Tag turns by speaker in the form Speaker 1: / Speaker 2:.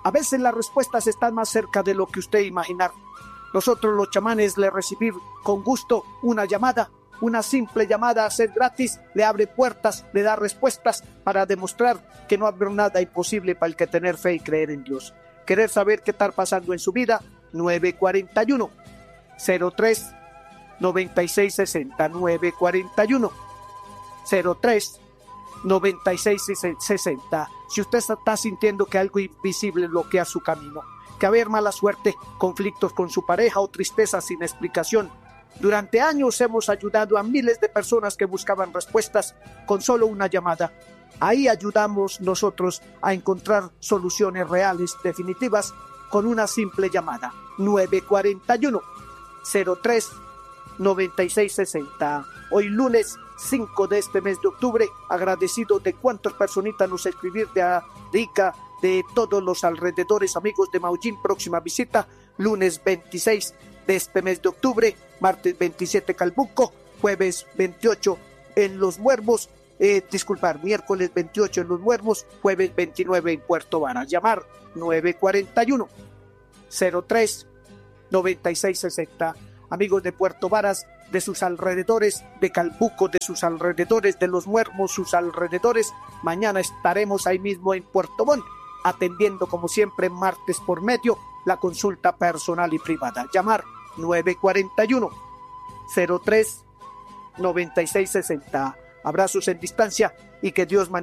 Speaker 1: A veces las respuestas están más cerca de lo que usted imaginar. Nosotros los chamanes le recibir con gusto una llamada. Una simple llamada a ser gratis le abre puertas, le da respuestas para demostrar que no habrá nada imposible para el que tener fe y creer en Dios. Querer saber qué está pasando en su vida, 941 03 96 60 941 03 96 60. Si usted está sintiendo que algo invisible bloquea su camino, que haber mala suerte, conflictos con su pareja o tristeza sin explicación. Durante años hemos ayudado a miles de personas que buscaban respuestas con solo una llamada. Ahí ayudamos nosotros a encontrar soluciones reales, definitivas, con una simple llamada. 941 03 96 60. Hoy lunes 5 de este mes de octubre, agradecido de cuántas personitas nos escribir de Arica, de todos los alrededores, amigos de Maullín. Próxima visita, lunes 26 de este mes de octubre, martes 27 Calbuco, jueves 28 en Los Muermos, miércoles 28 en Los Muermos, jueves 29 en Puerto Varas. Llamar 941 03 96 60. Amigos de Puerto Varas, de sus alrededores, de Calbuco, de sus alrededores, de Los Muermos, sus alrededores, mañana estaremos ahí mismo en Puerto Montt, atendiendo como siempre martes por medio la consulta personal y privada. Llamar 941 03 96 60. Abrazos en distancia y que Dios